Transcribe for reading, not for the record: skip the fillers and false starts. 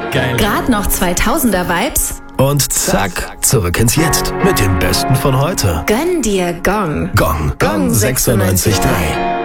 Geil. Grad noch 2000er Vibes? Und zack, zurück ins Jetzt mit dem Besten von heute. Gönn dir Gong. Gong 96.3.